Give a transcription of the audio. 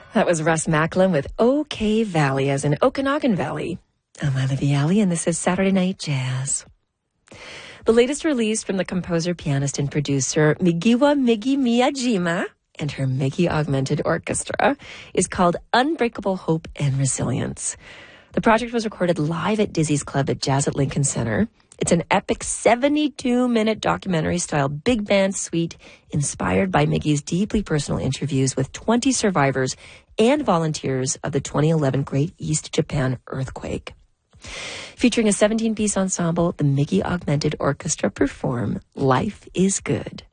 That was Russ Macklin with OK Valley, as in Okanagan Valley. I'm Olivia Alley, and this is Saturday Night Jazz. The latest release from the composer, pianist, and producer Migiwa Migi Miyajima and her Migi Augmented Orchestra is called Unbreakable Hope and Resilience. The project was recorded live at Dizzy's Club at Jazz at Lincoln Center. It's an epic 72-minute documentary-style big band suite inspired by Migi's deeply personal interviews with 20 survivors and volunteers of the 2011 Great East Japan earthquake. Featuring a 17-piece ensemble, the Migi Augmented Orchestra perform Life is Good.